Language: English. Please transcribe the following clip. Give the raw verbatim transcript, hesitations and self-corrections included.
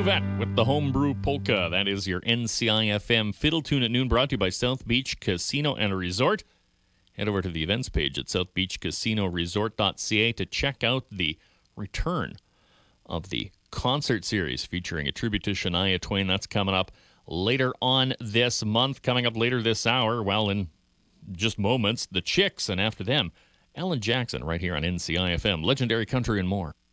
Vet with the Homebrew Polka. That is your N C I F M Fiddle Tune at noon, brought to you by South Beach Casino and Resort. Head over to the events page at south beach casino resort dot c a to check out the return of the concert series featuring a tribute to Shania Twain. That's coming up later on this month. Coming up later this hour, well, in just moments, the Chicks, and after them, Alan Jackson right here on N C I F M. Legendary Country and more.